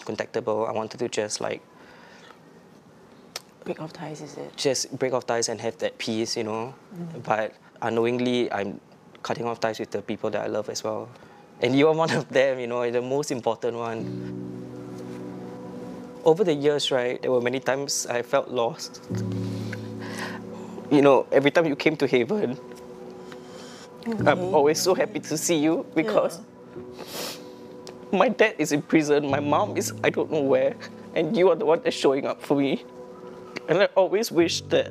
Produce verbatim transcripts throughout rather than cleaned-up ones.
contactable. I wanted to just like break off ties, is it? Just break off ties and have that peace, you know. Mm. But unknowingly, I'm cutting off ties with the people that I love as well. And you are one of them, you know, the most important one. Over the years, right, there were many times I felt lost. You know, every time you came to Haven, okay. I'm always so happy to see you because yeah. my dad is in prison, my mom is I don't know where, and you are the one that's showing up for me. And I always wish that,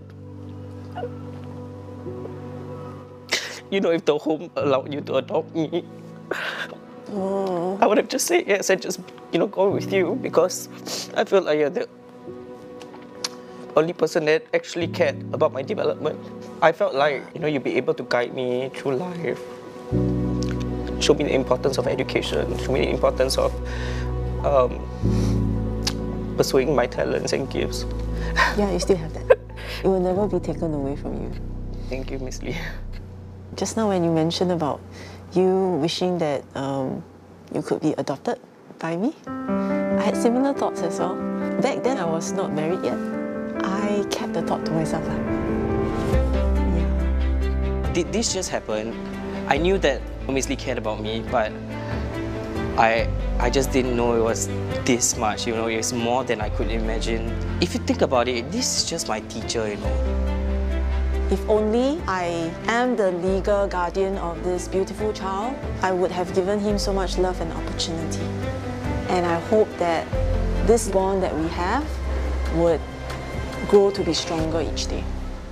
you know, if the home allowed you to adopt me, oh. I would have just said yes and just, you know, go with you because I feel like you're the only person that actually cared about my development. I felt like, you know, you'd be able to guide me through life, show me the importance of education, show me the importance of um, pursuing my talents and gifts. Yeah, you still have that. It will never be taken away from you. Thank you, Miss Lee. Just now when you mentioned about you wishing that um, you could be adopted by me, I had similar thoughts as well. Back then, I was not married yet. I kept the thought to myself. Yeah. Did this just happen? I knew that Miss Lee cared about me, but I I just didn't know it was this much, you know, it's more than I could imagine. If you think about it, this is just my teacher, you know. If only I am the legal guardian of this beautiful child, I would have given him so much love and opportunity. And I hope that this bond that we have would grow to be stronger each day.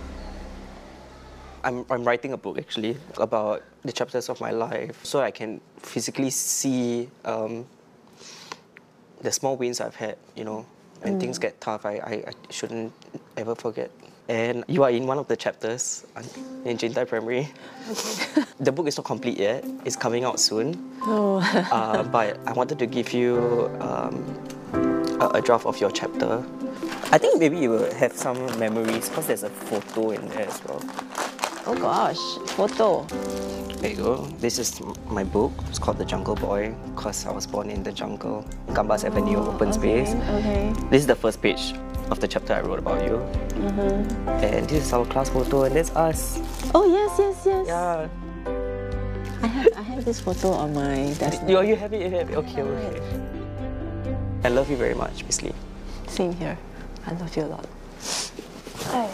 I'm, I'm writing a book actually about the chapters of my life so I can physically see um, the small wins I've had, you know. When mm. things get tough, I, I, I shouldn't ever forget. And you are in one of the chapters in Jin Tai Primary. Okay. The book is not complete yet. It's coming out soon. Oh. uh, but I wanted to give you um, a, a draft of your chapter. I think maybe you will have some memories because there's a photo in there as well. Oh gosh, photo. There you go. This is my book. It's called The Jungle Boy because I was born in the jungle. Gambas Avenue, oh, open okay, space. Okay. This is the first page of the chapter I wrote about you. Mm-hmm. And this is our class photo and that's us. Oh yes, yes, yes. Yeah. I have I have this photo on my desk. You, you have it, you have it. Okay, okay. I love you very much, Miss Lee. Same here. I love you a lot. Hi.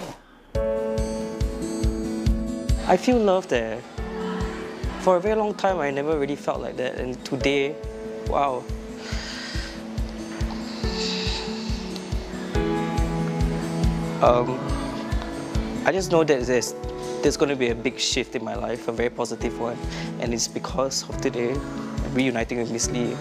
I feel love there. For a very long time, I never really felt like that. And today, wow. Um, I just know that there's, there's going to be a big shift in my life, a very positive one. And it's because of today, reuniting with Miss Lee.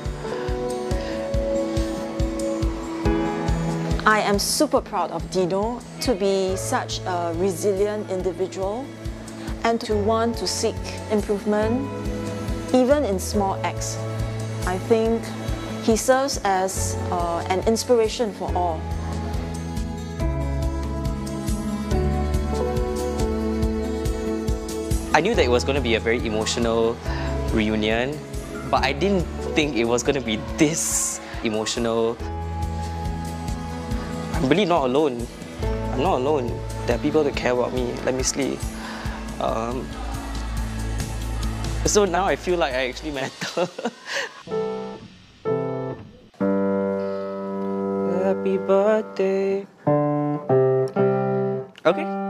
I am super proud of Dino to be such a resilient individual and to want to seek improvement, even in small acts. I think he serves as uh, an inspiration for all. I knew that it was going to be a very emotional reunion, but I didn't think it was going to be this emotional. I'm really not alone. I'm not alone. There are people that care about me, like Miss Lee. Um, so now I feel like I actually matter. Happy birthday. Okay.